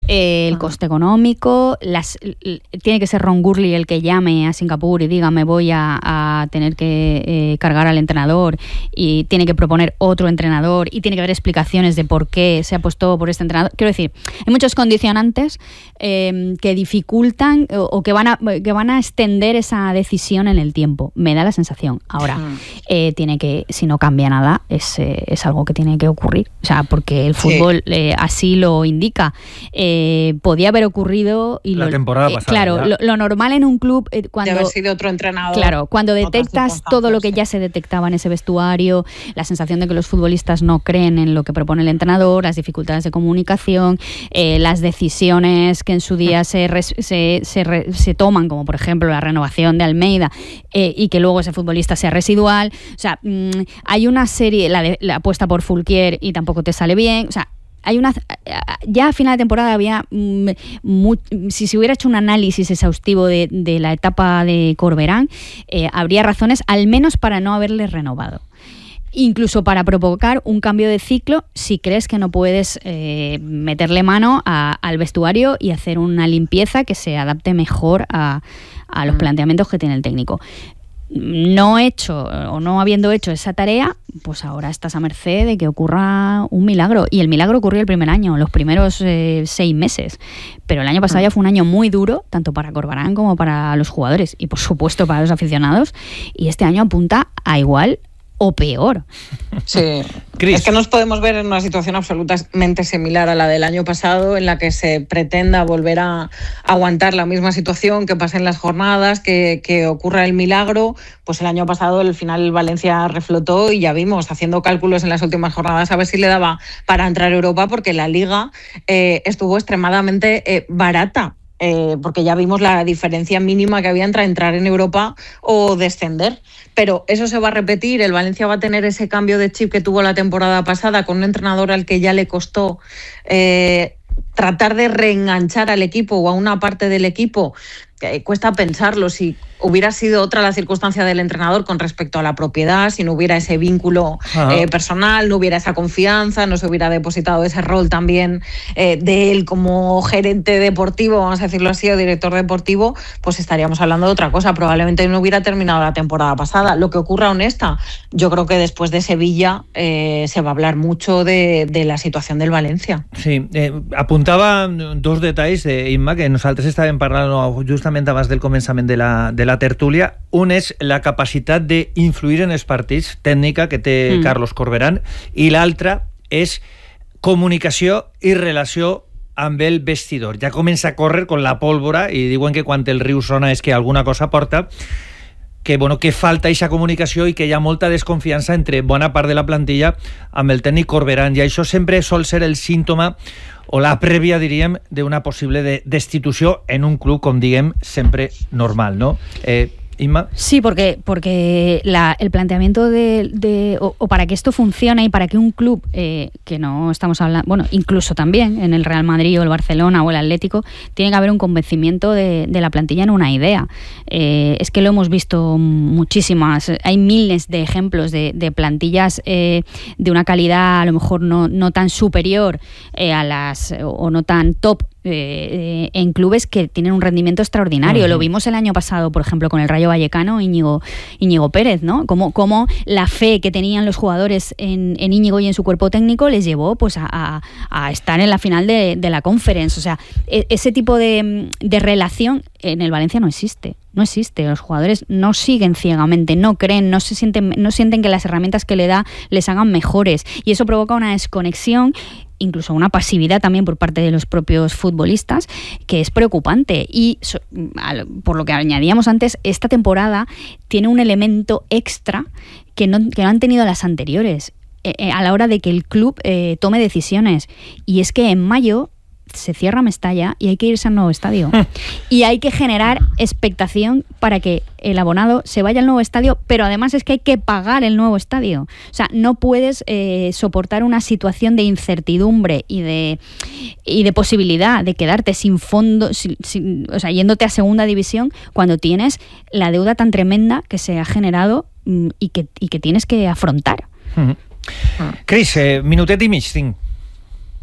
el coste económico, tiene que ser Ron Gurley el que llame a Singapur y diga me voy a tener que cargar al entrenador, y tiene que proponer otro entrenador y tiene que haber explicaciones de por qué se apostó por este entrenador. Quiero decir, hay muchos condicionantes que dificultan o que van a extender esa decisión en el tiempo. Me da la sensación. Ahora, tiene que, si no cambia nada, es algo que tiene que ocurrir. O sea, porque el fútbol así lo indica. Podía haber ocurrido y la temporada pasada. Claro, lo normal en un club cuando de haber sido otro entrenador. Claro, cuando detectas todo lo que ya se detectaba en ese vestuario, la sensación de que los futbolistas no creen en lo que propone el entrenador, las dificultades de comunicación, las decisiones que en su día se toman, como por ejemplo la renovación de Almeida, y que luego ese futbolista sea residual. O sea, hay una serie, la apuesta por Fulquier y tampoco te sale bien. O sea, ya a final de temporada había si se hubiera hecho un análisis exhaustivo de la etapa de Corberán, habría razones al menos para no haberle renovado, incluso para provocar un cambio de ciclo si crees que no puedes meterle mano al vestuario y hacer una limpieza que se adapte mejor a los planteamientos que tiene el técnico. No habiendo hecho esa tarea, pues ahora estás a merced de que ocurra un milagro. Y el milagro ocurrió el primer año, los primeros 6 meses. Pero el año pasado ya fue un año muy duro, tanto para Corberán como para los jugadores y por supuesto para los aficionados. Y este año apunta a igual o peor. Sí, Chris. Es que nos podemos ver en una situación absolutamente similar a la del año pasado, en la que se pretenda volver a aguantar la misma situación, que pasen las jornadas, que ocurra el milagro. Pues el año pasado al final el Valencia reflotó y ya vimos, haciendo cálculos en las últimas jornadas, a ver si le daba para entrar a Europa, porque la Liga estuvo extremadamente barata. Porque ya vimos la diferencia mínima que había entre entrar en Europa o descender. Pero eso se va a repetir, el Valencia va a tener ese cambio de chip que tuvo la temporada pasada con un entrenador al que ya le costó tratar de reenganchar al equipo o a una parte del equipo. Cuesta pensarlo, si hubiera sido otra la circunstancia del entrenador con respecto a la propiedad, si no hubiera ese vínculo personal, no hubiera esa confianza, no se hubiera depositado ese rol también de él como gerente deportivo, vamos a decirlo así, o director deportivo, pues estaríamos hablando de otra cosa. Probablemente no hubiera terminado la temporada pasada. Lo que ocurra en esta, yo creo que después de Sevilla se va a hablar mucho de la situación del Valencia. Sí, apuntava 2 detalls, Imma, que nosaltres estàvem parlant justament abans del començament de la tertúlia. Un és la capacitat d'influir en els partits, tècnica que té Carlos Corberán, i l'altre és comunicació i relació amb el vestidor. Ja comença a córrer con la pólvora i diuen que quan el riu sona és que alguna cosa porta, que falta aquesta comunicació i que hi ha molta desconfiança entre bona part de la plantilla amb el tècnic Corberán, i això sempre sol ser el símptoma o la prèvia, diríem, d'una possible destitució en un club, com diguem, sempre normal, ¿no? Inma. Sí, porque el planteamiento o para que esto funcione y para que un club, que no estamos hablando, bueno, incluso también en el Real Madrid o el Barcelona o el Atlético, tiene que haber un convencimiento de la plantilla en una idea. Es que lo hemos visto muchísimas, hay miles de ejemplos de plantillas de una calidad a lo mejor no tan superior a las, o no tan top, en clubes que tienen un rendimiento extraordinario. Lo vimos el año pasado, por ejemplo, con el Rayo Vallecano, Íñigo Pérez, ¿no? Como la fe que tenían los jugadores en Íñigo y en su cuerpo técnico les llevó pues a estar en la final de la Conference. O sea, ese tipo de relación en el Valencia no existe. No existe. Los jugadores no siguen ciegamente, no creen, no sienten que las herramientas que le da les hagan mejores, y eso provoca una desconexión, incluso una pasividad también por parte de los propios futbolistas, que es preocupante. Y por lo que añadíamos antes, esta temporada tiene un elemento extra que no han tenido las anteriores a la hora de que el club tome decisiones, y es que en mayo se cierra Mestalla y hay que irse al nuevo estadio y hay que generar expectación para que el abonado se vaya al nuevo estadio, pero además es que hay que pagar el nuevo estadio. O sea, no puedes soportar una situación de incertidumbre y de posibilidad de quedarte sin fondo, o sea, yéndote a segunda división cuando tienes la deuda tan tremenda que se ha generado y que tienes que afrontar. Cris, minutet i mig tinc.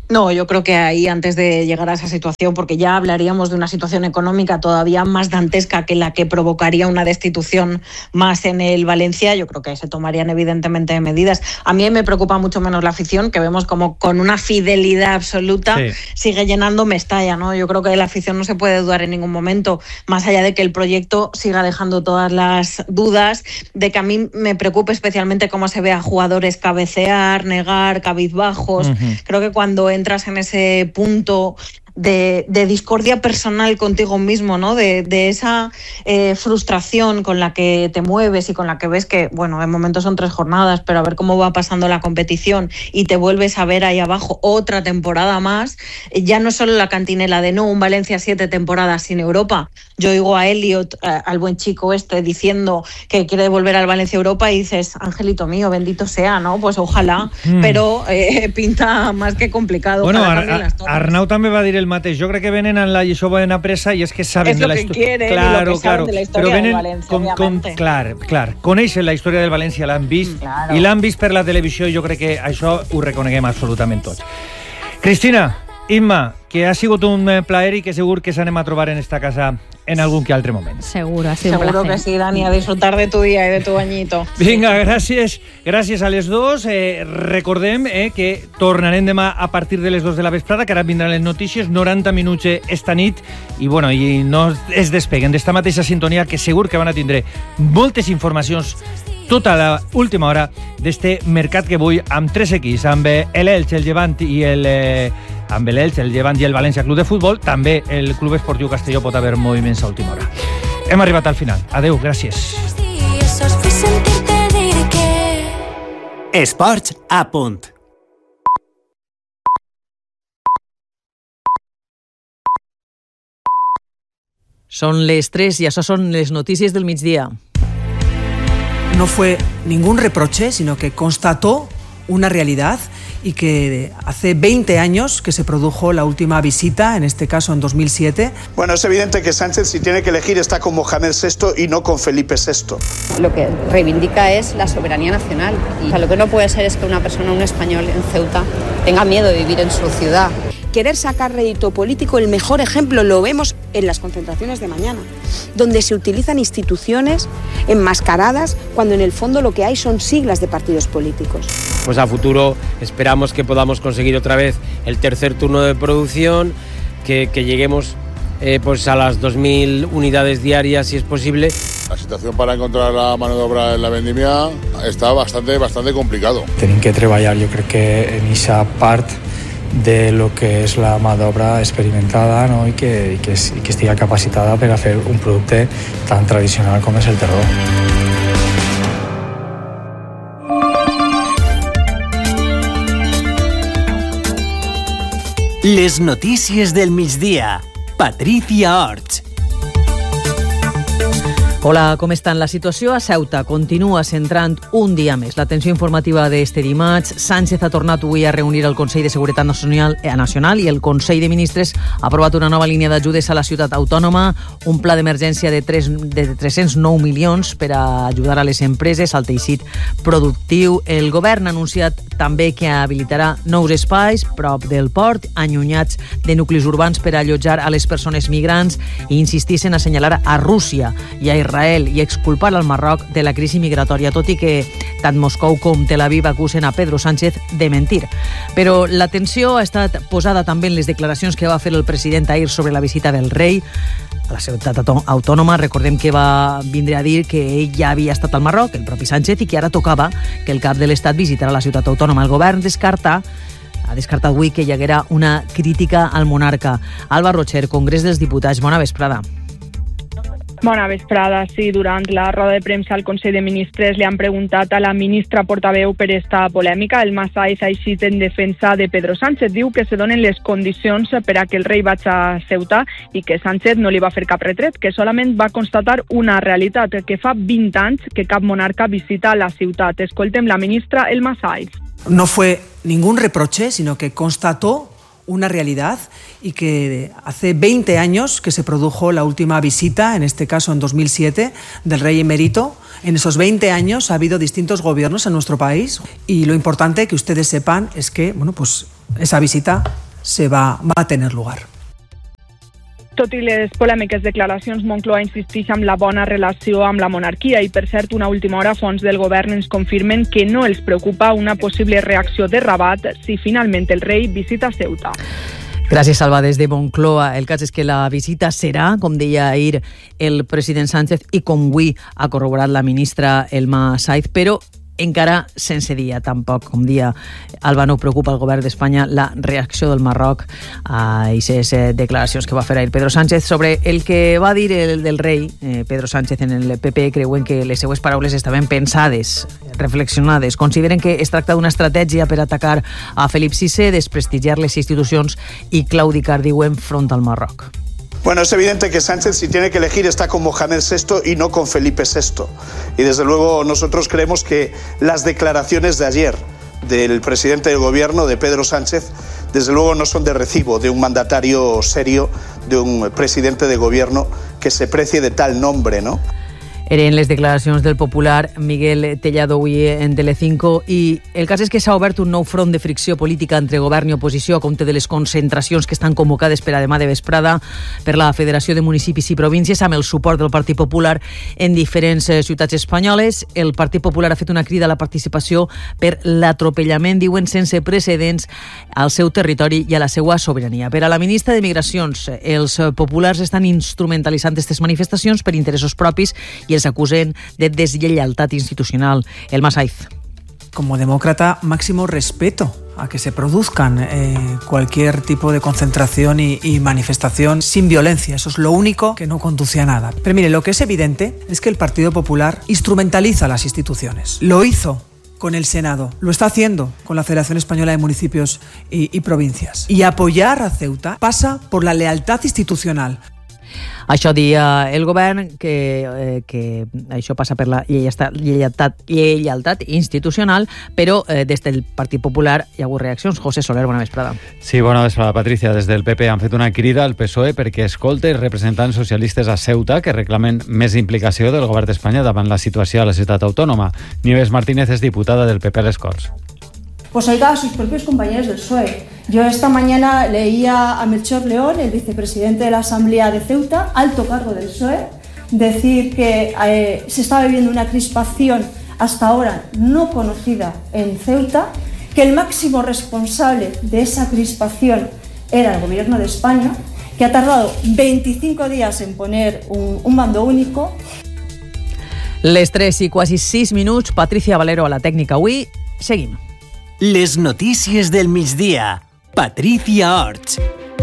No, yo creo que ahí, antes de llegar a esa situación, porque ya hablaríamos de una situación económica todavía más dantesca que la que provocaría una destitución más en el Valencia, yo creo que ahí se tomarían evidentemente medidas. A mí me preocupa mucho menos la afición, que vemos como con una fidelidad absoluta sigue llenando Mestalla, ¿no? Yo creo que de la afición no se puede dudar en ningún momento, más allá de que el proyecto siga dejando todas las dudas, de que a mí me preocupa especialmente cómo se ve a jugadores cabecear, negar, cabizbajos. Creo que cuando entras en ese punto de discordia personal contigo mismo, ¿no? De esa frustración con la que te mueves y con la que ves que, bueno, en momentos son 3 jornadas, pero a ver cómo va pasando la competición y te vuelves a ver ahí abajo otra temporada más, ya no es solo la cantinela de un Valencia 7 temporadas sin Europa. Yo oigo a Elliot, al buen chico diciendo que quiere volver al Valencia Europa y dices, angelito mío, bendito sea, ¿no? Pues ojalá, pero pinta más que complicado. Bueno, Arnau també va dir el mateix. Jo crec que venen en la lliçó buena presa i és que saben de la història. Claro, de la història del València, òbviamente. Clar, coneixen la història del València, l'han vist, i l'han vist per la televisió, i jo crec que això ho reconeguem absolutament tots. Cristina, Imma, que ha sigut un plaer i que segur que s'anem a trobar en esta casa en algun que altre moment. Seguro, ha sido un placer. Seguro que sí, Dani, a disfrutar de tu día y de tu bañito. Vinga, gràcies a les dos. Recordem que tornarem demà a partir de les 2 de la vesprada, que ara vindran les notícies, 90 minuts esta nit, i bueno, i no es despeguen d'esta mateixa sintonia, que segur que van a tindre moltes informacions tota l'última hora d'este mercat que vull amb 3 equips, amb l'Elx, el Llevant i amb l'Elx, el Llevant i el València Club de Futbol. També el Club Esportiu Castelló pot haver moviments a última hora. Hem arribat al final. Adeu, gràcies. Esports a punt. Són les 3 i això són les notícies del migdia. No fue ningún reproche, sino que constató una realidad y que hace 20 años que se produjo la última visita, en este caso en 2007. Bueno, es evidente que Sánchez, si tiene que elegir, está con Mohamed VI y no con Felipe VI. Lo que reivindica es la soberanía nacional. Y lo que no puede ser es que una persona, un español en Ceuta, tenga miedo de vivir en su ciudad. Querer sacar rédito político, el mejor ejemplo lo vemos en las concentraciones de mañana, donde se utilizan instituciones enmascaradas cuando en el fondo lo que hay son siglas de partidos políticos. Pues a futuro esperamos que podamos conseguir otra vez el tercer turno de producción, que lleguemos pues a las 2.000 unidades diarias si es posible. La situación para encontrar la mano de obra en la vendimia está bastante complicado. Tenim que treballar, jo crec que en esa part de lo que és la mà d'obra experimentada, no? i que estigui capacitada per a fer un producte tan tradicional com és el terror. Les notícies del migdia. Patricia Orts. Hola, com estan? La situació a Ceuta continua centrant un dia més l'atenció informativa d'este dimarts. Sánchez ha tornat avui a reunir el Consell de Seguretat Nacional i el Consell de Ministres ha aprovat una nova línia d'ajudes a la ciutat autònoma, un pla d'emergència de 309 milions per a ajudar a les empreses, al teixit productiu. El govern ha anunciat també que habilitarà nous espais prop del port, allunyats de nuclis urbans per a allotjar a les persones migrants, i insistís en assenyalar a Rússia i a Israel i exculpar al Marroc de la crisi migratòria, tot i que tant Moscou com Tel Aviv acusen a Pedro Sánchez de mentir. Però l'atenció ha estat posada també en les declaracions que va fer el president ahir sobre la visita del rei a la ciutat autònoma. Recordem que va vindre a dir que ell ja havia estat al Marroc, el propi Sánchez, i que ara tocava que el cap de l'Estat visitara la ciutat autònoma. El govern ha descartat avui que hi haguera una crítica al monarca. Alba Rocher, Congrés dels Diputats, bona vesprada. Bona vesprada. Sí, durant la roda de premsa al Consell de Ministres li han preguntat a la ministra portaveu per esta polèmica. El Massaez ha eixit en defensa de Pedro Sánchez. Diu que se donen les condicions per a que el rei vagi a Ceuta i que Sánchez no li va fer cap retret, que solament va constatar una realitat, que fa 20 anys que cap monarca visita la ciutat. Escoltem la ministra El Massaez. No fue ningún reproche, sino que constató una realidad y que hace 20 años que se produjo la última visita, en este caso en 2007, del rey emérito. En esos 20 años ha habido distintos gobiernos en nuestro país y lo importante que ustedes sepan es que, bueno, pues esa visita va a tener lugar. Tot i les polèmiques declaracions, Moncloa insisteix en la bona relació amb la monarquia i, per cert, una última hora fonts del govern ens confirmen que no els preocupa una possible reacció de Rabat si finalment el rei visita Ceuta. Gràcies, Salva, des de Moncloa. El cas és que la visita serà, com deia ahir el president Sánchez, i com avui ha corroborat la ministra Elma Saiz, però encara sense dia, tampoc. Com dia Alba, no preocupa al govern d'Espanya la reacció del Marroc a aquestes declaracions que va fer ahir Pedro Sánchez sobre el que va dir el del rei Pedro Sánchez en el PP. Creuen que les seues paraules estaven pensades, reflexionades. Consideren que es tracta d'una estratègia per atacar a Felip VI, desprestigiar les institucions i claudicar, diuen, front al Marroc. Bueno, es evidente que Sánchez, si tiene que elegir, está con Mohamed VI y no con Felipe VI. Y desde luego nosotros creemos que las declaraciones de ayer del presidente del gobierno, de Pedro Sánchez, desde luego no son de recibo de un mandatario serio, de un presidente de gobierno que se precie de tal nombre, ¿no? Eren les declaracions del popular Miguel Tellado avui en Telecinco, i el cas és que s'ha obert un nou front de fricció política entre govern i oposició a compte de les concentracions que estan convocades per a demà de vesprada per la Federació de Municipis i Províncies amb el suport del Partit Popular en diferents ciutats espanyoles. El Partit Popular ha fet una crida a la participació per l'atropellament, diuen, sense precedents al seu territori i a la seva sobirania. Per a la ministra de Migracions, els populars estan instrumentalitzant aquestes manifestacions per interessos propis i els acusen de deslleialtat institucional. Elma Saiz. Como demócrata, máximo respeto a que se produzcan cualquier tipo de concentración y manifestación sin violencia. Eso es lo único que no conduce a nada. Pero mire, lo que es evidente es que el Partido Popular instrumentaliza las instituciones. Lo hizo con el Senado, lo está haciendo con la Federación Española de Municipios y Provincias. Y apoyar a Ceuta pasa por la lealtad institucional. Això dia el govern, que això passa per la lleialtat institucional, però des del Partit Popular hi ha hagut reaccions. José Soler, bona vesprada. Sí, bona vesprada, Patricia. Des del PP han fet una crida al PSOE perquè escolta els representants socialistes a Ceuta que reclamen més implicació del govern d'Espanya davant la situació a la ciutat autònoma. Nieves Martínez és diputada del PP a les Corts. Pues oiga a sus propios compañeros del PSOE. Yo esta mañana leía a Melchor León, el vicepresidente de la Asamblea de Ceuta, alto cargo del PSOE, decir que se estaba viviendo una crispación hasta ahora no conocida en Ceuta, que el máximo responsable de esa crispación era el gobierno de España, que ha tardado 25 días en poner un mando único. Les 3 i quasi 6 minuts, Patricia Valero a la tècnica. Avui seguim. Les notícies del migdia. Patricia Orts.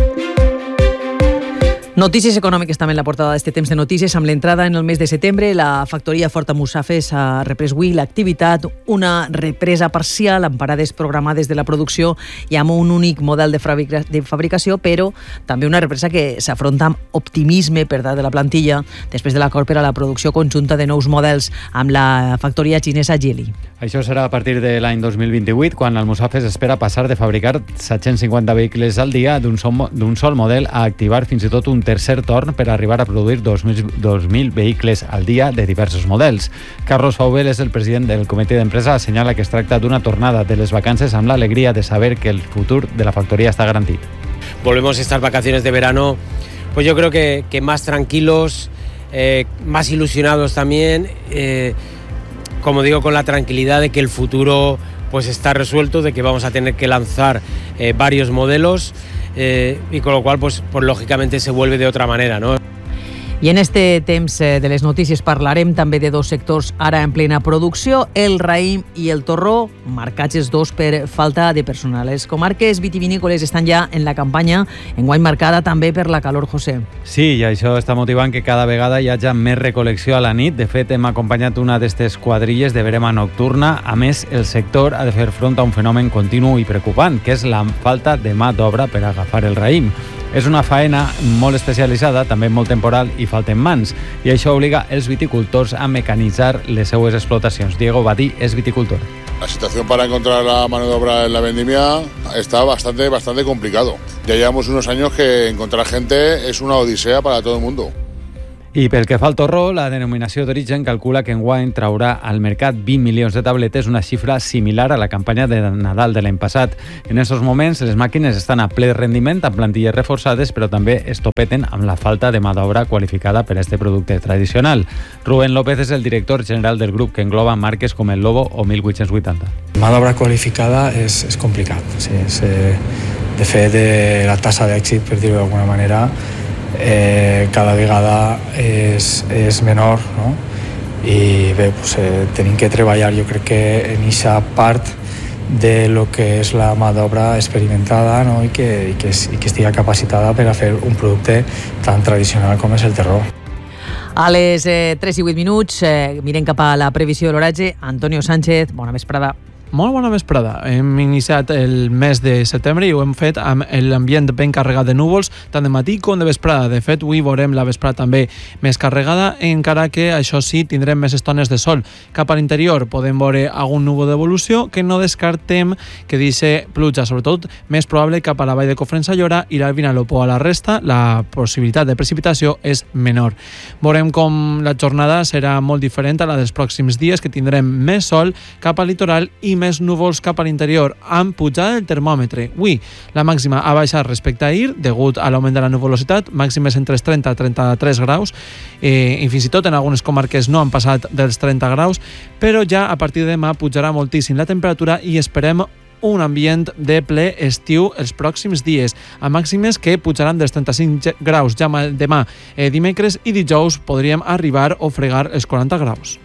Notícies econòmiques també en la portada d'aquest temps de notícies. Amb l'entrada en el mes de setembre, la factoria Forta Musafes ha reprès avui l'activitat, una represa parcial amb parades programades de la producció i amb un únic model de fabricació, però també una represa que s'afronta amb optimisme per part de la plantilla després de l'acord per a la producció conjunta de nous models amb la factoria xinesa Geely. Això serà a partir de l'any 2028, quan el Musafes espera passar de fabricar 750 vehicles al dia d'un sol model a activar fins i tot un tercer torn per arribar a produir 2.000 vehicles al dia de diversos models. Carlos Faubel és el president del comitè d'empresa, assenyala que es tracta d'una tornada de les vacances amb l'alegria de saber que el futur de la factoría está garantido. Volvemos estas vacaciones de verano, pues yo creo que más tranquilos, más ilusionados también, como digo, con la tranquilidad de que el futuro pues está resuelto, de que vamos a tener que lanzar varios modelos y con lo cual pues lógicamente se vuelve de otra manera, ¿no? I en este temps de les notícies parlarem també de dos sectors ara en plena producció, el raïm i el torró, marcats els dos per falta de personal. Les comarques vitivinícoles estan ja en la campanya, enguany marcada també per la calor, José. Sí, i això està motivant que cada vegada hi hagi més recol·lecció a la nit. De fet, hem acompanyat una d'aquestes quadrilles de verema nocturna. A més, el sector ha de fer front a un fenomen continu i preocupant, que és la falta de mà d'obra per agafar el raïm. És una faena molt especialitzada, també molt temporal i falten mans, i això obliga els viticultors a mecanitzar les seues explotacions. Diego Badí és viticultor. La situación para encontrar la mano de obra en la vendimia está bastante complicado. Ya llevamos unos años que encontrar gente es una odisea para todo el mundo. I pel que fa al torró, la denominació d'origen calcula que enguany traurà al mercat 20 milions de tabletes, una xifra similar a la campanya de Nadal de l'any passat. En aquests moments, les màquines estan a ple rendiment, amb plantilles reforçades, però també es topeten amb la falta de mà d'obra qualificada per a aquest producte tradicional. Rubén López és el director general del grup, que engloba marques com el Lobo o 1880. Mà d'obra qualificada és complicat. Sí, de fet, la tassa d'èxit, per dir-ho d'alguna manera, cada vegada és menor, no? I bé, tenim que treballar, jo crec que en aquesta part de lo que és la mà d'obra experimentada, no? I que estigui capacitada per a fer un producte tan tradicional com és el terró. A les 3 i 8 minuts mirem cap a la previsió de l'oratge. Antonio Sánchez, bona vesprada. Molt bona vesprada. Hem iniciat el mes de setembre i ho hem fet amb l'ambient ben carregat de núvols, tant de matí com de vesprada. De fet, avui veurem la vesprada també més carregada, encara que, això sí, tindrem més estones de sol. Cap a l'interior podem veure algun núvol d'evolució que no descartem que deixi pluja, sobretot més probable cap a la vall de Cofrents a Llora i l'Albina Lopó. A la resta, la possibilitat de precipitació és menor. Veurem com la jornada serà molt diferent a la dels pròxims dies, que tindrem més sol cap al litoral i més núvols cap a l'interior, amb pujada del termòmetre. Avui la màxima ha baixat respecte a ahir degut a l'augment de la nuvolositat, màximes entre els 30 i 33 graus, i fins i tot en algunes comarques no han passat dels 30 graus, però ja a partir de demà pujarà moltíssim la temperatura i esperem un ambient de ple estiu els pròxims dies, a màximes que pujaran dels 35 graus ja demà dimecres, i dijous podríem arribar o fregar els 40 graus.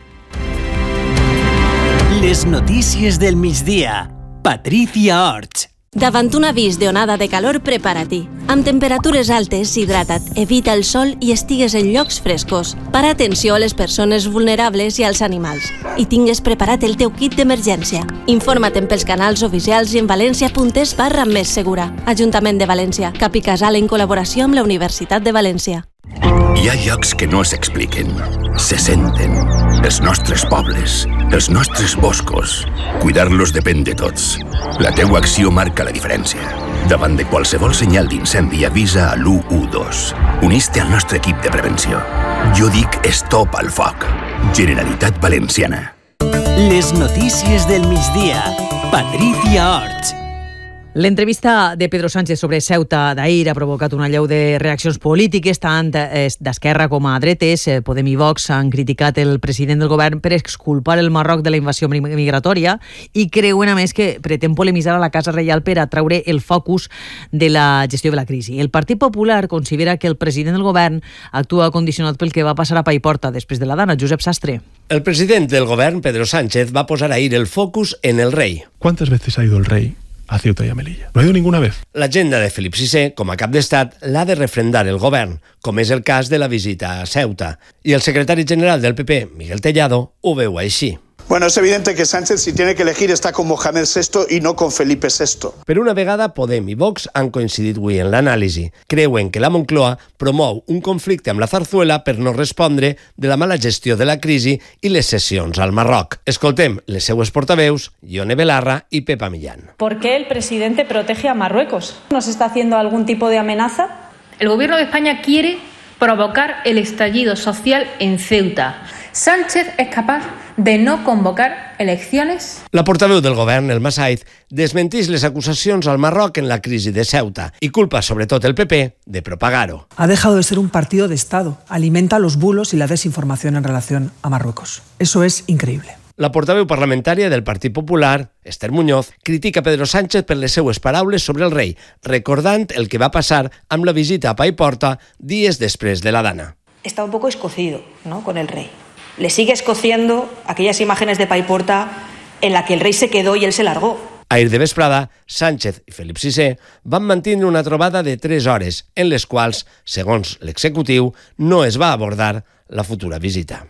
Les notícies del migdia. Patricia Orts. Davant un avís d'onada de calor, prepara-t'hi. Amb temperatures altes, hidrata't, evita el sol i estigues en llocs frescos. Para atenció a les persones vulnerables i als animals. I tingues preparat el teu kit d'emergència. Informa't pels canals oficials i en valencia.es/messegura. Ajuntament de València. Cap i Casal en col·laboració amb la Universitat de València. Hi ha llocs que no s'expliquen, se senten. Els nostres pobles, els nostres boscos. Cuidar-los depèn de tots. La teua acció marca la diferència. Davant de qualsevol senyal d'incendi, avisa a l'112. Unís-te al nostre equip de prevenció. Jo dic stop al foc. Generalitat Valenciana. Les notícies del migdia. Patricia Orts. L'entrevista de Pedro Sánchez sobre Ceuta d'ahir ha provocat una allau de reaccions polítiques, tant d'esquerra com a dretes. Podem i Vox han criticat el president del govern per exculpar el Marroc de la invasió migratòria i creuen, a més, que pretén polemitzar a la Casa Reial per atraure el focus de la gestió de la crisi. El Partit Popular considera que el president del govern actua condicionat pel que va passar a Paiporta després de la Dana. Josep Sastre. El president del govern, Pedro Sánchez, va posar ahir el focus en el rei. ¿Cuántas veces ha ido el rey a Ceuta y a Melilla? No ha ido ninguna vez. L'agenda de Felip VI, com a cap d'estat, l'ha de refrendar el govern, com és el cas de la visita a Ceuta. I el secretari general del PP, Miguel Tellado, ho veu així. Bueno, es evidente que Sánchez, si tiene que elegir, está con Mohamed VI y no con Felipe VI. Per una vegada, Podem i Vox han coincidit avui en l'anàlisi. Creuen que la Moncloa promou un conflicte amb la Zarzuela per no respondre de la mala gestió de la crisi i les cessions al Marroc. Escoltem les seues portaveus, Ione Belarra i Pepa Millán. ¿Por qué el presidente protege a Marruecos? ¿Nos está haciendo algún tipo de amenaza? El gobierno de España quiere provocar el estallido social en Ceuta. Sánchez es capaz de no convocar elecciones. La portaveu del govern, el Massaid, desmentís les acusacions al Marroc en la crisi de Ceuta y culpa sobretot el PP de propagar-ho. Ha dejado de ser un partido de Estado. Alimenta los bulos y la desinformación en relación a Marruecos. Eso es increíble. La portaveu parlamentària del Partit Popular, Esther Muñoz, critica Pedro Sánchez per les seues paraules sobre el rei, recordant el que va passar amb la visita a Paiporta dies després de la Dana. Está un poco escocido, ¿no?, con el rey. Le sigue escociendo aquellas imágenes de Paiporta en la que el rei se quedó y él se largó. Ahir de vesprada, Sánchez i Felip VI van mantenir una trobada de 3 hores, en les quals, segons l'executiu, no es va abordar la futura visita.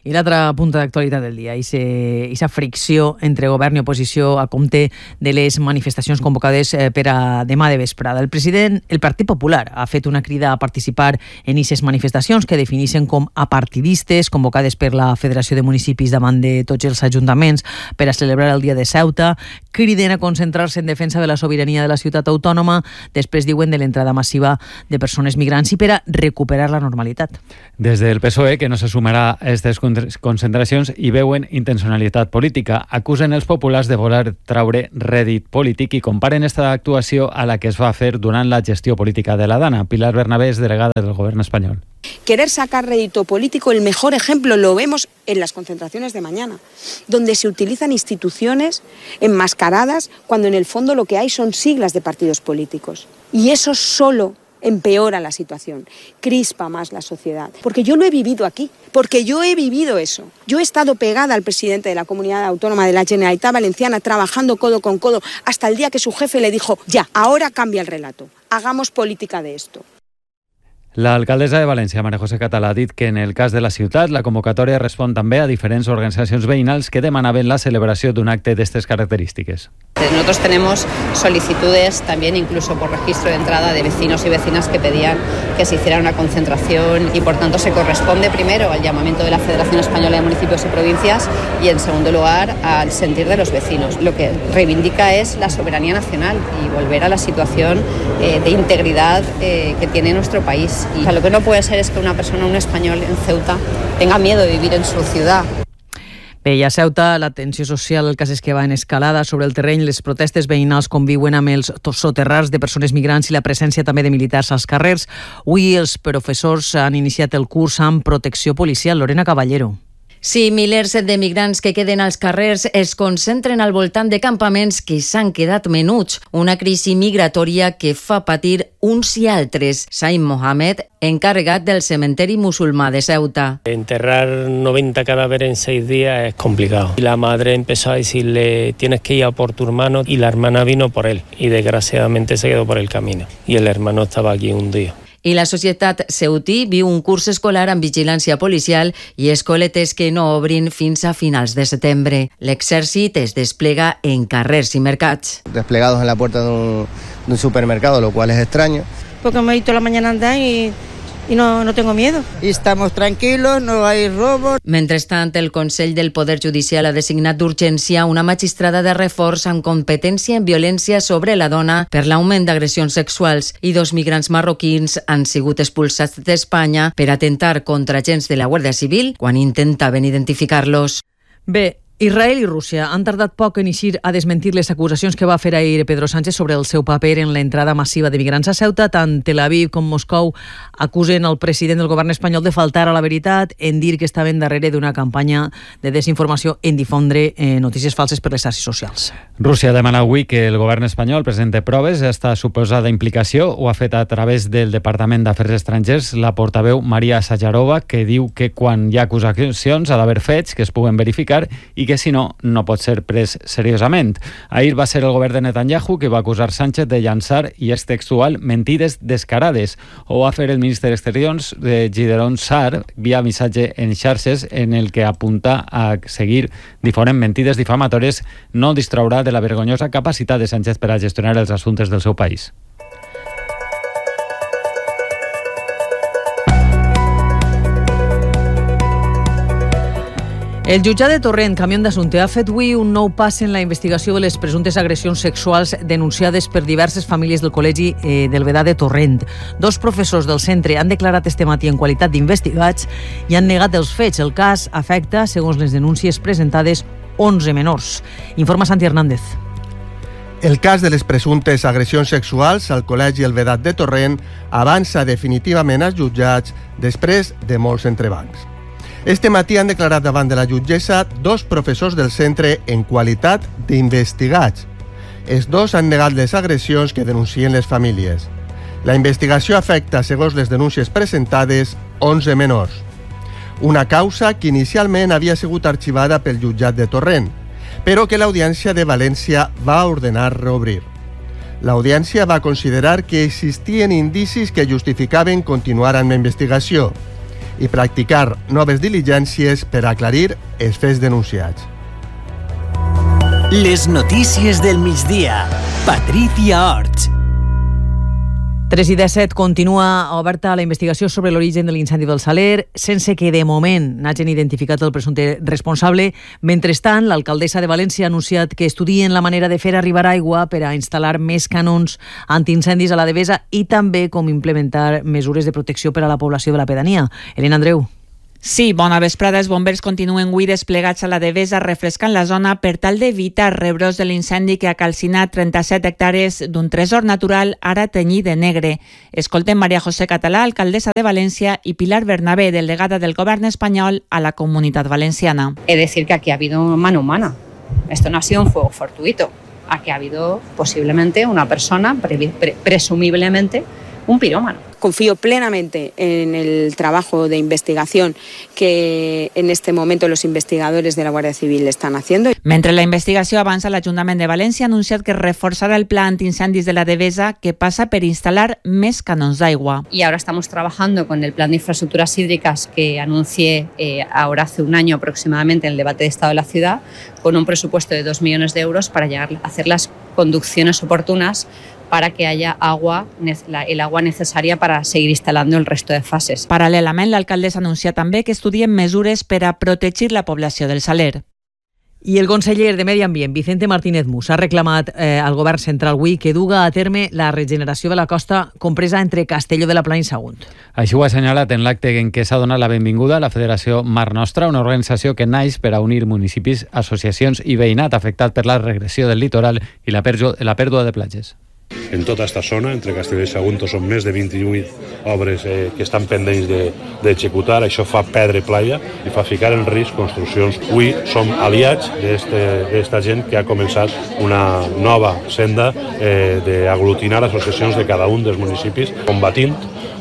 I l'altra punta d'actualitat del dia, aquesta fricció entre govern i oposició a compte de les manifestacions convocades per a demà de vesprada. El Partit Popular ha fet una crida a participar en aquestes manifestacions que defineixen com apartidistes, convocades per la Federació de Municipis davant de tots els ajuntaments per a celebrar el dia de Ceuta. Criden a concentrar-se en defensa de la sobirania de la ciutat autònoma, després diuen de l'entrada massiva de persones migrants i per a recuperar la normalitat. Des del PSOE, que no se sumarà a aquestes concentracions i veuen intencionalitat política. Acusen els populars de voler traure rèdit polític i comparen esta actuació a la que es va fer durant la gestió política de la Dana. Pilar Bernabé és delegada del govern espanyol. Querer sacar rédito político, el mejor ejemplo lo vemos en las concentraciones de mañana, donde se utilizan instituciones enmascaradas cuando en el fondo lo que hay son siglas de partidos políticos. Y eso solo empeora la situación, crispa más la sociedad. Porque yo lo he vivido aquí, porque yo he vivido eso. Yo he estado pegada al presidente de la Comunidad Autónoma de la Generalitat Valenciana, trabajando codo con codo, hasta el día que su jefe le dijo, ya, ahora cambia el relato, hagamos política de esto. L'alcaldessa de València, María José Català, ha dit que en el cas de la ciutat la convocatòria respon també a diferents organitzacions veïnals que demanaven la celebració d'un acte d'estes característiques. Nosotros tenemos solicitudes también incluso por registro de entrada de vecinos y vecinas que pedían que se hiciera una concentración y por tanto se corresponde primero al llamamiento de la Federación Española de Municipios y Provincias y en segundo lugar al sentir de los vecinos. Lo que reivindica es la soberanía nacional y volver a la situación de integridad que tiene nuestro país. Y lo que no puede ser es que una persona, un español en Ceuta, tenga miedo de vivir en su ciudad. Bé, i a Ceuta la tensió social, el cas és que va en escalada sobre el terreny. Les protestes veïnals conviuen amb els soterrars de persones migrants i la presència també de militars als carrers. Avui els professors han iniciat el curs amb protecció policial. Lorena Caballero. Sí, milers de migrants que queden als carrers es concentren al voltant de campaments que s'han quedat menuts. Una crisi migratòria que fa patir uns i altres. Saïm Mohamed, encarregat del cementeri musulmà de Ceuta. Enterrar 90 cadáveres en 6 días es complicado. Y la madre empezó a decirle, tienes que ir a por tu hermano, y la hermana vino por él. Y desgraciadamente se quedó por el camino. Y el hermano estaba aquí un día. I la societat ceutí viu un curs escolar amb vigilància policial i escoletes que no obrin fins a finals de setembre. L'exèrcit es desplega en carrers i mercats. Desplegados en la puerta de un supermercado, lo cual es extraño. Porque me he ido la mañana a andar y no tengo miedo. Y estamos tranquilos, no hay robos. Mentrestant, el Consell del Poder Judicial ha designat d'urgència una magistrada de reforç amb competència en violència sobre la dona per l'augment d'agressions sexuals i 2 migrants marroquins han sigut expulsats d'Espanya per atentar contra agents de la Guàrdia Civil quan intentaven identificar-los. Bé, Israel i Rússia han tardat poc en eixir a desmentir les acusacions que va fer ahir Pedro Sánchez sobre el seu paper en l'entrada massiva de migrants a Ceuta. Tant Tel Aviv com Moscou acusen el president del govern espanyol de faltar a la veritat en dir que estaven darrere d'una campanya de desinformació en difondre notícies falses per les xarxes socials. Rússia demana avui que el govern espanyol presenti proves d'esta suposada implicació. Ho ha fet a través del Departament d'Afers Estrangers la portaveu Maria Sajarova, que diu que quan hi ha acusacions ha d'haver fets que es puguen verificar i que si no, no pot ser pres seriosament. Ahir va ser el govern de Netanyahu que va acusar Sánchez de llançar, i és textual, mentides descarades. Ho va fer el ministre d'Exteriors de Gideon Sar via missatge en xarxes en el que apunta a seguir difonent mentides difamatòries. No distraurà de la vergonyosa capacitat de Sánchez per a gestionar els assumptes del seu país. El jutjat de Torrent, Camión d'Assumpte, ha fet avui un nou pas en la investigació de les presumptes agressions sexuals denunciades per diverses famílies del Col·legi del Vedà de Torrent. 2 professors del centre han declarat este matí en qualitat d'investigats i han negat els fets. El cas afecta, segons les denúncies presentades, 11 menors. Informa Santi Hernández. El cas de les presumptes agressions sexuals al Col·legi El Vedat de Torrent avança definitivament als jutjats després de molts entrebancs. Este matí han declarat davant de la jutgessa 2 professors del centre en qualitat d'investigats. Els 2 han negat les agressions que denuncien les famílies. La investigació afecta, segons les denúncies presentades, 11 menors. Una causa que inicialment havia sigut arxivada pel jutjat de Torrent, però que l'Audiència de València va ordenar reobrir. L'Audiència va considerar que existien indicis que justificaven continuar amb la investigació i practicar noves diligències per aclarir els fets denunciats. Les notícies del migdia. Patricia Orts. 3:17 continua oberta la investigació sobre l'origen de l'incendi del Saler, sense que de moment n'hagin identificat el presumpte responsable. Mentrestant, l'alcaldessa de València ha anunciat que estudien la manera de fer arribar aigua per a instal·lar més canons antiincendis a la Devesa i també com implementar mesures de protecció per a la població de la pedania. Elena Andreu. Sí, bona vesprada. Els bombers continuen avui desplegats a la Devesa refrescant la zona per tal d'evitar rebrots de l'incendi que ha calcinat 37 hectàrees d'un tresor natural ara tenyit de negre. Escoltem María José Català, alcaldessa de València, y Pilar Bernabé, delegada del Gobierno español a la Comunidad Valenciana. He de decir que aquí ha habido mano humana. Esto no ha sido un fuego fortuito. Aquí ha habido posiblemente una persona, presumiblemente un pirómano. Confío plenamente en el trabajo de investigación que en este momento los investigadores de la Guardia Civil están haciendo. Mentre la investigació avança, l'Ajuntament de València ha anunciat que reforçarà el pla antiincendis de la Devesa, que passa per instal·lar més canons d'aigua. Y ahora estamos trabajando con el plan de infraestructuras hídricas que anuncié ahora hace un año aproximadamente en el debate de Estado de la Ciudad, con un presupuesto de 2 millones de euros para llegar a hacer las conducciones oportunas para que haya agua, el agua necesaria para seguir instalando el resto de fases. Paral·lelament, l'alcaldessa anuncia també que estudien mesures per a protegir la població del Saler. I el conseller de Medi Ambient, Vicente Martínez Mus, ha reclamat al govern central avui que duga a terme la regeneració de la costa compresa entre Castelló de la Plana i Sagunt. Així ho ha assenyalat en l'acte en què s'ha donat la benvinguda a la Federació Mar Nostra, una organització que naix per a unir municipis, associacions i veïnat afectat per la regressió del litoral i la pèrdua de platges. En tota aquesta zona, entre Castelló i Sagunto, són més de 28 obres que estan pendents d'executar. Això fa perdre playa i fa ficar en risc construccions. Avui som aliats d'esta gent que ha començat una nova senda d'aglutinar associacions de cada un dels municipis, combatint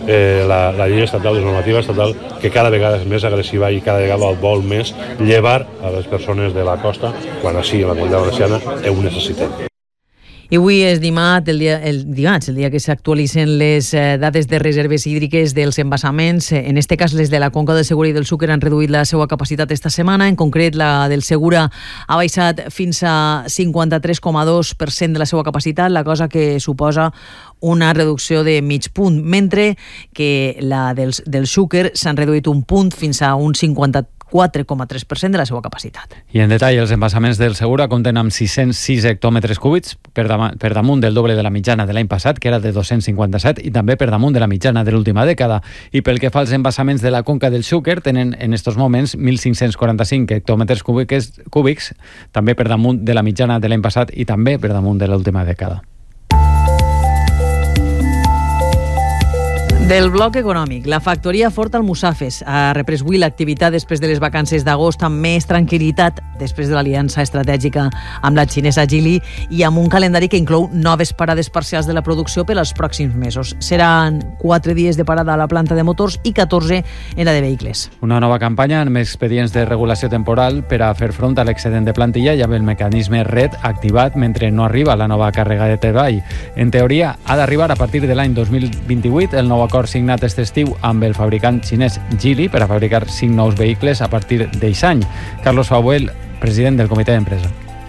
la llei estatal, la normativa estatal, que cada vegada és més agressiva i cada vegada vol més llevar a les persones de la costa, quan així, en la Comunitat Valenciana, ho necessitem. I avui és dimarts, el dia que s'actualitzen les dades de reserves hídriques dels embassaments. En este cas, les de la Conca del Segura i del Xúquer han reduït la seva capacitat esta setmana. En concret, la del Segura ha baixat fins a 53,2% de la seva capacitat, la cosa que suposa una reducció de mig punt, mentre que la del Xúquer s'han reduït un punt fins a un 54,3% de la seva capacitat. I en detall, els embassaments del Segura compten amb 606 hectòmetres cúbics per damunt del doble de la mitjana de l'any passat, que era de 257, i també per damunt de la mitjana de l'última dècada. I pel que fa als embassaments de la Conca del Xúquer, tenen en estos moments 1.545 hectòmetres cúbics, també per damunt de la mitjana de l'any passat i també per damunt de l'última dècada. Del bloc econòmic, la factoria Ford Almussafes ha reprès avui l'activitat després de les vacances d'agost amb més tranquil·litat després de l'aliança estratègica amb la xinesa Geely i amb un calendari que inclou noves parades parcials de la producció per als pròxims mesos. Seran 4 dies de parada a la planta de motors i 14 en la de vehicles. Una nova campanya amb expedients de regulació temporal per a fer front a l'excedent de plantilla i amb el mecanisme RED activat mentre no arriba la nova càrrega de treball. En teoria, ha d'arribar a partir de l'any 2028 el nou acord signat aquest estiu amb el fabricant xinès Geely per a fabricar 5 nous vehicles a partir d'aquest any. Carlos Fauel, president del Comité de Empresa.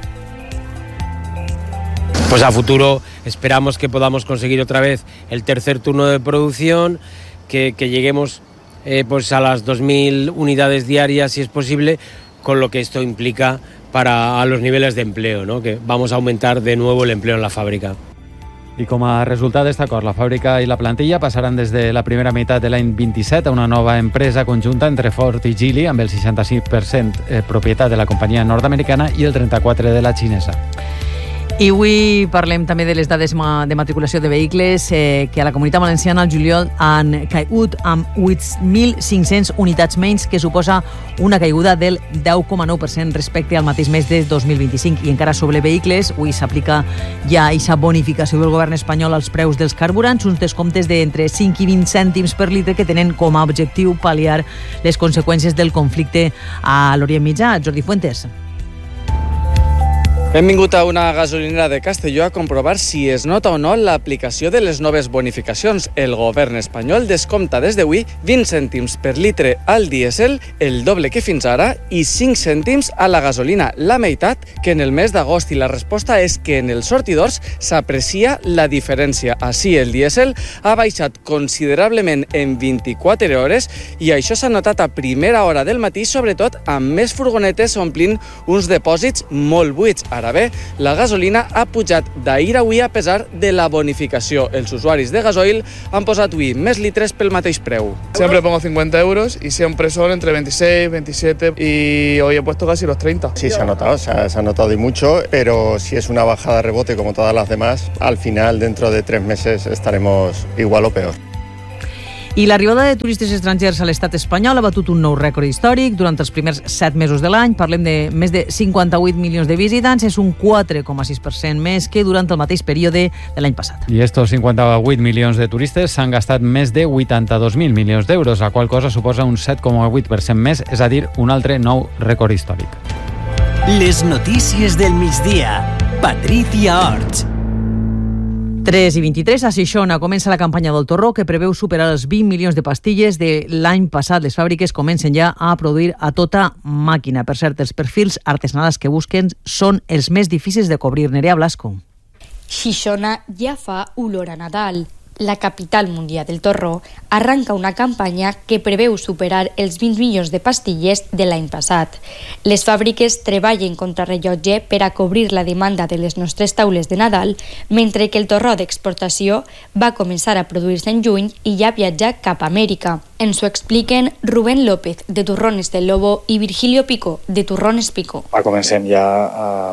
Pues a futuro esperamos que podamos conseguir otra vez el tercer turno de producción, que lleguemos pues a las 2.000 unidades diarias si es posible, con lo que esto implica para los niveles de empleo, ¿no? Que vamos a aumentar de nuevo el empleo en la fábrica. I com a resultat d'este acord, la fàbrica i la plantilla passaran des de la primera meitat de l'any 27 a una nova empresa conjunta entre Ford i Geely, amb el 65% propietat de la companyia nord-americana i el 34% de la xinesa. I avui parlem també de les dades de matriculació de vehicles que a la Comunitat Valenciana al juliol han caigut amb 8.500 unitats menys, que suposa una caiguda del 10,9% respecte al mateix mes de 2025. I encara sobre vehicles, avui s'aplica ja aquesta bonificació del govern espanyol als preus dels carburants, uns descomptes d'entre 5 i 20 cèntims per litre que tenen com a objectiu pal·liar les conseqüències del conflicte a l'Orient Mitjà. Jordi Fuentes. Benvingut a una gasolinera de Castelló a comprovar si es nota o no l'aplicació de les noves bonificacions. El govern espanyol descompta des d'avui 20 cèntims per litre al dièsel, el doble que fins ara, i 5 cèntims a la gasolina, la meitat que en el mes d'agost. I la resposta és que en els sortidors s'aprecia la diferència. Així, el dièsel ha baixat considerablement en 24 hores i això s'ha notat a primera hora del matí, sobretot amb més furgonetes omplint uns depòsits molt buits. Ara bé, la gasolina ha pujat d'ahir a avui a pesar de la bonificació. Els usuaris de gasoil han posat avui més litres pel mateix preu. Siempre pongo 50 euros y siempre son entre 26, 27 y hoy he puesto casi los 30. Sí, se ha notado, se ha notado y mucho, pero si es una bajada rebote como todas las demás, al final, dentro de 3 meses, estaremos igual o peor. I l'arribada de turistes estrangers a l'estat espanyol ha batut un nou rècord històric. Durant els primers 7 mesos de l'any parlem de més de 58 milions de visitants, és un 4,6% més que durant el mateix període de l'any passat. I estos 58 milions de turistes s'han gastat més de 82.000 milions d'euros, la qual cosa suposa un 7,8% més, és a dir, un altre nou rècord històric. Les notícies del migdia. Patricia Orts. 3:23, a Xixona comença la campanya del torró que preveu superar els 20 milions de pastilles de l'any passat. Les fàbriques comencen ja a produir a tota màquina. Per cert, els perfils artesanals que busquen són els més difícils de cobrir. Nerea Blasco. Xixona ja fa olor a Nadal. La capital mundial del torró arranca una campanya que preveu superar els 20 milions de pastilles de l'any passat. Les fàbriques treballen contra rellotge per a cobrir la demanda de les nostres taules de Nadal, mentre que el torró d'exportació va començar a produir-se en juny i ja viatja cap a Amèrica. Ens ho expliquen Rubén López, de Turrones del Lobo, i Virgilio Pico, de Turrones Pico. Comencem ja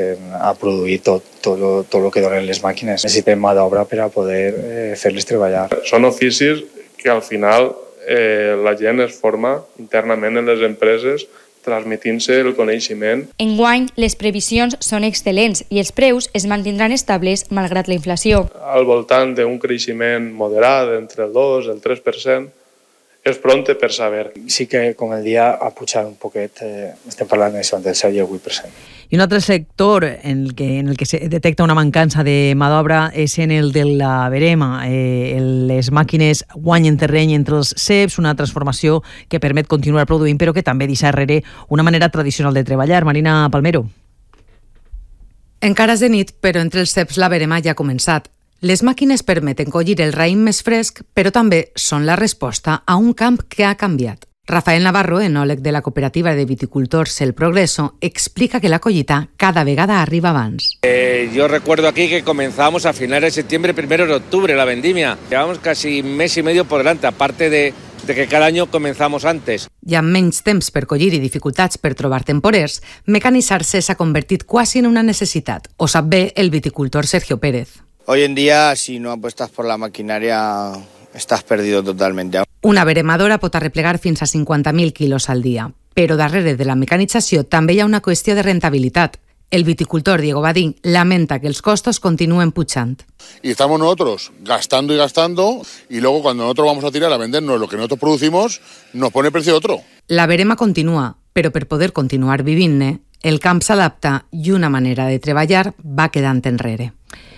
a produir tot el que donen les màquines. Necessitem mà d'obra per a poder fer-les treballar. Són oficis que al final la gent es forma internament en les empreses transmitint-se el coneixement. Enguany, les previsions són excel·lents i els preus es mantindran estables malgrat la inflació. Al voltant d'un creixement moderat entre el 2 i el 3%, és pronte per saber. Sí que com el dia ha pujat un poquet, estem parlant d'això, del 7 i el 8%. I un altre sector en el que se detecta una mancança de mà d'obra és en el de la verema. Les màquines guanyen terreny entre els ceps, una transformació que permet continuar produint, però que també deixa darrere una manera tradicional de treballar. Marina Palmero. Encara és de nit, però entre els ceps la verema ja ha començat. Les màquines permeten collir el raïm més fresc, però també són la resposta a un camp que ha canviat. Rafael Navarro, enòleg de la cooperativa de viticultors El Progreso, explica que la collita cada vegada arriba abans. Yo recuerdo aquí que comenzamos a finales de septiembre, 1 de octubre, la vendimia. Llevamos casi mes y medio por delante, aparte de que cada año comenzamos antes. I amb menys temps per collir i dificultats per trobar temporers, mecanitzar-se s'ha convertit quasi en una necessitat. Ho sap bé el viticultor Sergio Pérez. Hoy en día, si no apuestas por la maquinaria, estás perdido totalmente. Una veremadora pot arreplegar fins a 50.000 quilos al dia, però darrere de la mecanització també hi ha una qüestió de rentabilitat. El viticultor Diego Badín lamenta que els costos continúen pujant. Y estamos nosotros gastando y gastando, y luego cuando nosotros vamos a tirar a vendernos lo que nosotros producimos, nos pone precio otro. La verema continua, però per poder continuar vivint-ne, el camp s'adapta i una manera de treballar va quedant enrere.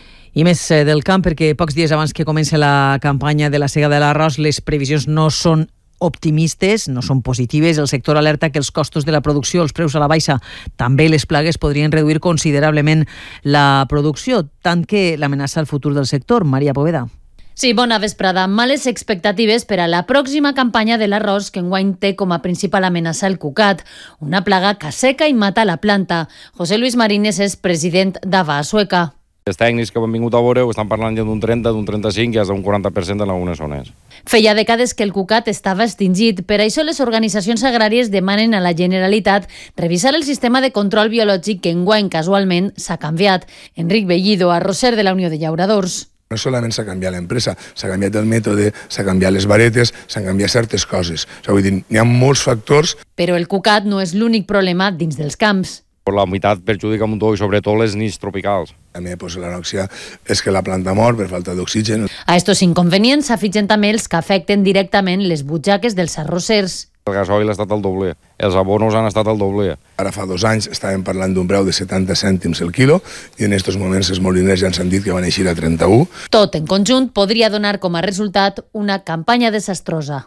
I més del camp, perquè pocs dies abans que comenci la campanya de la sega de l'arròs, les previsions no són optimistes, no són positives. El sector alerta que els costos de la producció, els preus a la baixa, també les plagues podrien reduir considerablement la producció, tant que l'amenaça al futur del sector. Maria Poveda. Sí, bona vesprada. Males expectatives per a la pròxima campanya de l'arròs, que enguany té com a principal amenaça el cucat, una plaga que asseca i mata la planta. José Luis Marínez és president d'AVA Sueca. Els tècnics que han vingut a veure estan parlant ja d'un 30, d'un 35 i fins d'un 40% en algunes zones. Feia dècades que el cucat estava extingit. Per això les organitzacions agràries demanen a la Generalitat revisar el sistema de control biològic que enguany casualment s'ha canviat. Enric Bellido, arrosser de la Unió de Llauradors. No solament s'ha canviat l'empresa, s'ha canviat el mètode, s'ha canviat les varetes, s'han canviat certes coses. Vull dir, hi ha molts factors. Però el cucat no és l'únic problema dins dels camps. La humitat perjudica un tot i sobretot les nits tropicals. També l'anòxia és que la planta mor per falta d'oxigen. A estos inconvenients s'afegeixen també els que afecten directament les butxaques dels arrossers. El gasoil ha estat el doble, els abonos han estat el doble. Ara fa 2 anys estàvem parlant d'un preu de 70 cèntims el quilo i en aquests moments els moliners ja ens han dit que van eixir a 31. Tot en conjunt podria donar com a resultat una campanya desastrosa.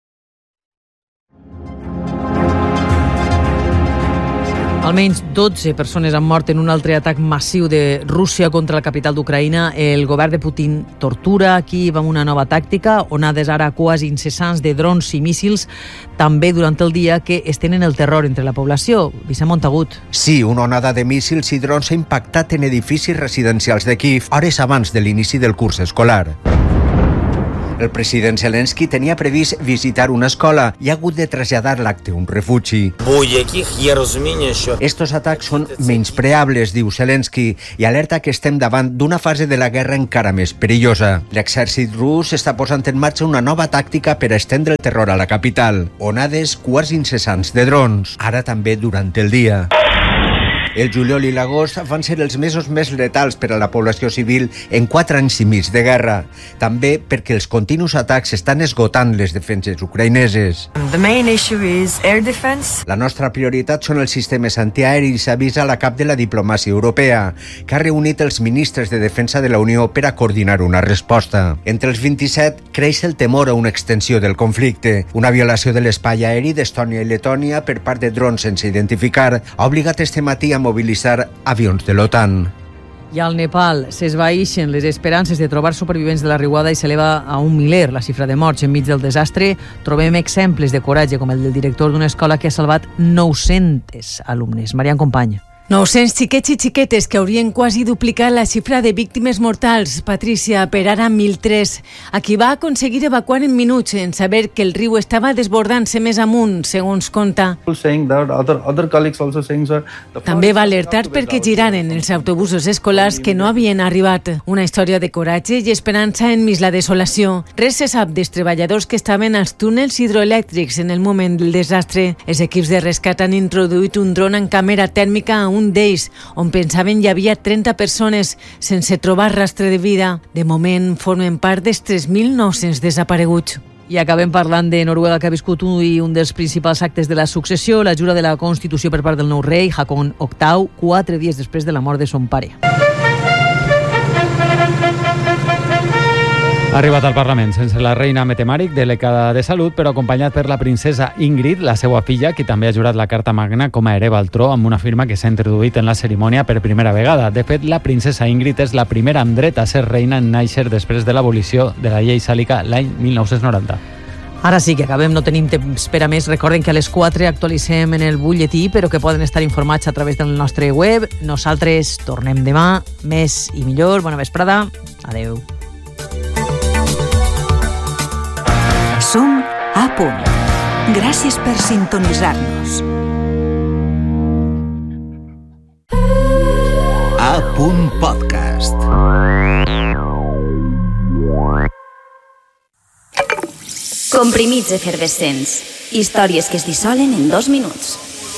Almenys 12 persones han mort en un altre atac massiu de Rússia contra la capital d'Ucraïna. El govern de Putin tortura Kíiv amb una nova tàctica, onades ara quasi incessants de drons i míssils, també durant el dia, que estenen el terror entre la població. Vicent Montagut. Sí, una onada de míssils i drons ha impactat en edificis residencials de Kíiv hores abans de l'inici del curs escolar. El president Zelensky tenia previst visitar una escola i ha hagut de traslladar l'acte a un refugi. Estos atacs són menyspreables, diu Zelensky, i alerta que estem davant d'una fase de la guerra encara més perillosa. L'exèrcit rus està posant en marxa una nova tàctica per a estendre el terror a la capital. Onades quasi incessants de drons, ara també durant el dia. El juliol i l'agost van ser els mesos més letals per a la població civil en 4 anys i mig de guerra. També perquè els continus atacs estan esgotant les defenses ucraïneses. La nostra prioritat són els sistemes antiaeris, avisa la cap de la diplomàcia europea, que ha reunit els ministres de defensa de la Unió per a coordinar una resposta. Entre els 27 creix el temor a una extensió del conflicte. Una violació de l'espai aeri d'Estònia i Letònia per part de drons sense identificar ha obligat este matí a mobilitzar avions de l'OTAN. I al Nepal s'esvaeixen les esperances de trobar supervivents de la riuada i s'eleva a 1 miler la xifra de morts enmig del desastre. Trobem exemples de coratge com el del director d'una escola que ha salvat 900 alumnes. Marian Company. 900 xiquets i xiquetes que haurien quasi duplicat la xifra de víctimes mortals. Patricia, per ara 1.003. A qui va aconseguir evacuar en minuts en saber que el riu estava desbordant-se més amunt, segons conta. També va alertar perquè giraren els autobusos escolars que no havien arribat. Una història de coratge i esperança enmig la desolació. Res se sap dels treballadors que estaven als túnels hidroelèctrics en el moment del desastre. Els equips de rescat han introduït un dron amb càmera tèrmica a un d'ells, on pensaven hi havia 30 persones sense trobar rastre de vida. De moment formen part dels 3.900 desapareguts. I acabem parlant de Noruega, que ha viscut un dels principals actes de la successió, la jura de la Constitució per part del nou rei, Haakon VIII, 4 dies després de la mort de son pare. Ha arribat al Parlament sense la reina Mette-Marit, delegada de Salut, però acompanyat per la princesa Ingrid, la seva filla, qui també ha jurat la Carta Magna com a hereva al tro, amb una firma que s'ha introduït en la cerimònia per primera vegada. De fet, la princesa Ingrid és la primera amb dret a ser reina en nàixer després de l'abolició de la llei sàlica l'any 1990. Ara sí que acabem, no tenim temps per a més. Recorden que a les 4 actualitzem en el butlletí, però que poden estar informats a través del nostre web. Nosaltres tornem demà, més i millor. Bona vesprada. Adeu. Som a punt. Gràcies per sintonitzar-nos. A punt podcast. Comprimits efervescents. Històries que es dissolen en 2 minuts.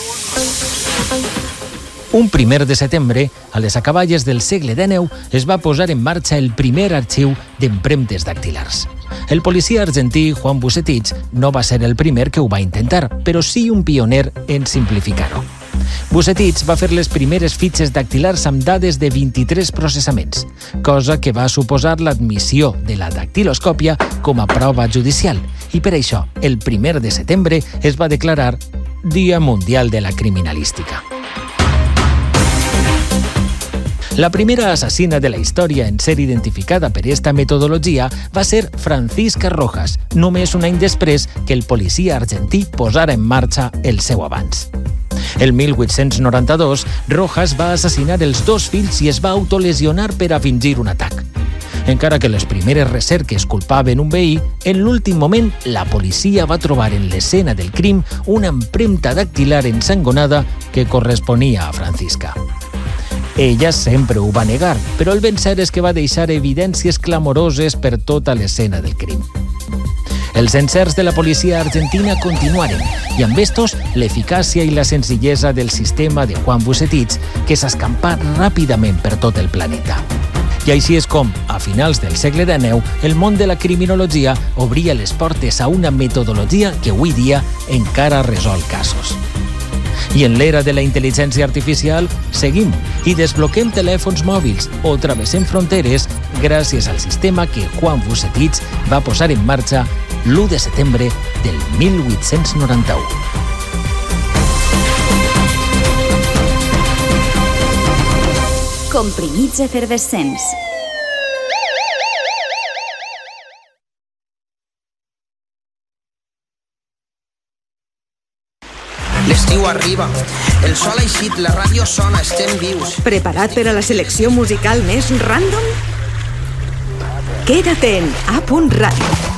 Un 1 de setembre, a les acaballes del segle XIX, es va posar en marxa el primer arxiu d'empremtes dactilars. El policia argentí Juan Bucetich no va ser el primer que ho va intentar, però sí un pioner en simplificar-ho. Bucetich va fer les primeres fitxes dactilars amb dades de 23 processaments, cosa que va suposar l'admissió de la dactiloscòpia com a prova judicial, i per això, el 1 de setembre es va declarar Dia Mundial de la Criminalística. La primera assassina de la història en ser identificada per esta metodologia va ser Francisca Rojas, només un any després que el policia argentí posara en marxa el seu avanç. El 1892, Rojas va assassinar els 2 fills i es va autolesionar per a fingir un atac. Encara que les primeres recerques culpaven un veí, en l'últim moment la policia va trobar en l'escena del crim una empremta dactilar ensangonada que corresponia a Francisca. Ella sempre ho va negar, però el ben cert és que va deixar evidències clamoroses per tota l'escena del crim. Els encerts de la policia argentina continuaren, i amb estos l'eficàcia i la senzillesa del sistema de Juan Bucetich, que s'escampà ràpidament per tot el planeta. I així és com, a finals del segle XIX, el món de la criminologia obria les portes a una metodologia que avui dia encara resol casos. I en l'era de la intel·ligència artificial seguim i desbloquem telèfons mòbils o travessem fronteres gràcies al sistema que Juan Vucetich va posar en marxa l'1 de setembre del 1891. Comprimits efervescents. L'estiu arriba, el sol ha eixit, la ràdio sona, estem vius. Preparat per a la selecció musical més random? Quédate en A.Radio.